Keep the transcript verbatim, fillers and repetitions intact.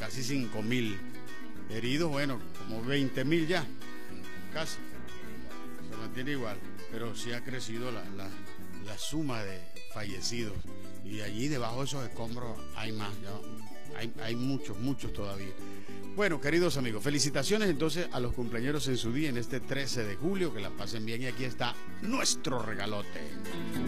casi cinco mil. Heridos, bueno, como veinte mil ya, casi. Se mantiene igual, pero sí ha crecido la, la, la suma de fallecidos. Y allí debajo de esos escombros hay más, ya, hay, hay muchos, muchos todavía. Bueno, queridos amigos, felicitaciones entonces a los cumpleañeros en su día, en este trece de julio, que la pasen bien, y aquí está nuestro regalote.